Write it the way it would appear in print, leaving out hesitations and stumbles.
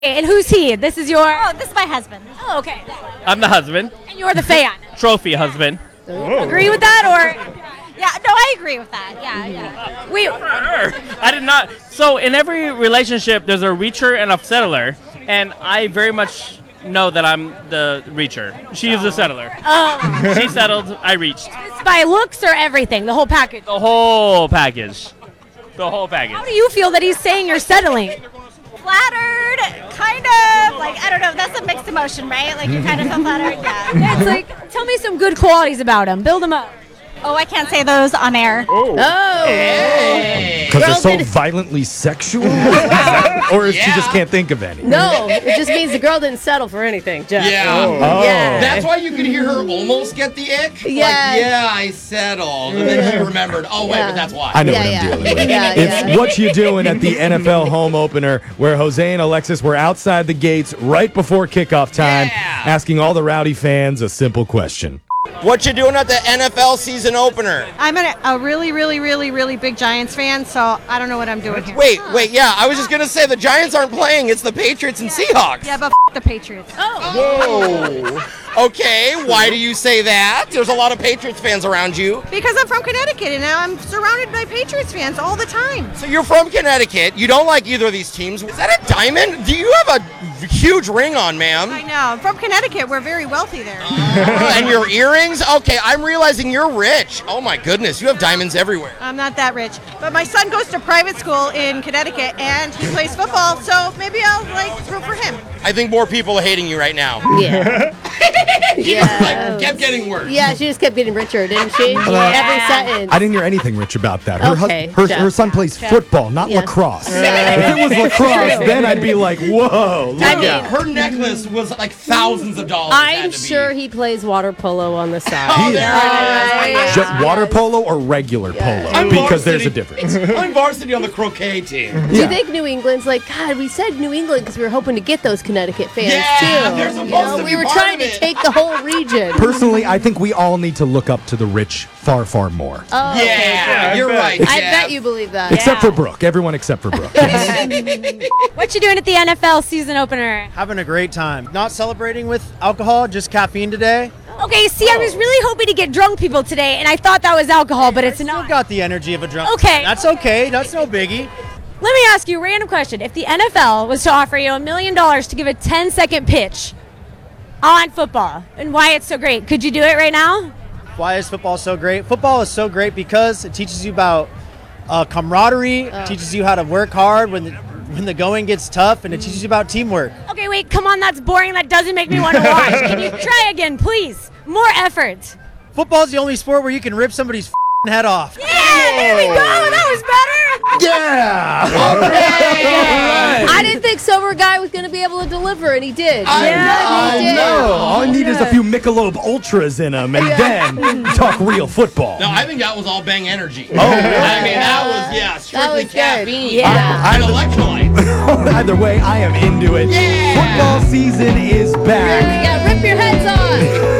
And who's he? This is your... Oh, this is my husband. Oh, okay. I'm the husband. And you're the fan. Trophy husband. Agree with that, or... Yeah, no, I agree with that. Yeah. We... I did not. So in every relationship, there's a reacher and a settler, and I very much know that I'm the reacher. She is the settler. Oh. She settled. I reached. It's by looks or everything, the whole package. The whole package. The whole package. How do you feel that he's saying you're settling? Flattered, kind of, like, I don't know, that's a mixed emotion, right? Like, you're kind of so flattered, yeah. It's like, tell me some good qualities about him. Build him up. Oh, I can't say those on air. Oh. Because they're so violently sexual? Or she just can't think of any? No, it just means the girl didn't settle for anything, Jeff. Yeah. Oh. Yeah. That's why you could hear her almost get the ick. Yeah. Like, yeah, I settled. And then she remembered, oh, wait, but that's why. I know Yeah, what I'm yeah. dealing with. Yeah, It's yeah. what you doing at the NFL home opener where Jose and Alexis were outside the gates right before kickoff time, Yeah. asking all the Rowdy fans a simple question. What you doing at the NFL season opener? I'm a really, really, really, really big Giants fan, so I don't know what I'm doing here. Wait, yeah, I was just gonna say the Giants aren't playing. It's the Patriots and Seahawks. Yeah, but the Patriots. Whoa. Okay, why do you say that? There's a lot of Patriots fans around you. Because I'm from Connecticut, and now I'm surrounded by Patriots fans all the time. So you're from Connecticut. You don't like either of these teams. Is that a diamond? Do you have a huge ring on, ma'am? I know. From Connecticut, we're very wealthy there. And your earrings? Okay, I'm realizing you're rich. Oh my goodness, you have diamonds everywhere. I'm not that rich. But my son goes to private school in Connecticut, and he plays football, so maybe I'll, root for him. I think more people are hating you right now. Yeah. Like, kept getting worse. Yeah, she just kept getting richer, didn't she? Every sentence. I didn't hear anything rich about that. Her, Okay, her son plays football, not Yeah. lacrosse. If it was lacrosse, then I'd be like, whoa. I mean, Her necklace was like thousands of dollars. I'm sure he plays water polo on the side. Oh, there it is. Just water polo or regular polo? I'm Because there's a varsity. difference. I'm varsity on the croquet team. Do you think New England's like, God, we said New England because we were hoping to get those Connecticut fans Yeah, too. they're supposed to we be were part trying of to it. take the whole region. Personally, I think we all need to look up to the rich far, far more. Oh, okay, Yeah, good. you're right. I Jeff. bet you believe that. Except for Brooke. Everyone except for Brooke. What you doing at the NFL season opener? Having a great time. Not celebrating with alcohol, just caffeine today. Okay, see, I was really hoping to get drunk people today, and I thought that was alcohol, but it's Still not. got the energy of a drunk. Okay. That's okay. That's no biggie. Let me ask you a random question. If the NFL was to offer you $1 million to give a 10-second pitch on football and why it's so great, could you do it right now? Why is football so great? Football is so great because it teaches you about camaraderie, teaches you how to work hard when the going gets tough, and it teaches you about teamwork. Okay, wait, come on, that's boring. That doesn't make me want to watch. Can you try again, please? More effort. Football is the only sport where you can rip somebody's head off. Yeah, there we go. That was better. Yeah! I didn't think sober guy was going to be able to deliver, and he did. I he did. know. All I need is a few Michelob Ultras in them, and then talk real football. No, I think that was all Bang Energy. Oh, I mean, that was, That strictly was good. caffeine. Yeah. And electrolytes. Either way, I am into it. Yeah! Football season is back. Yeah, rip your heads on.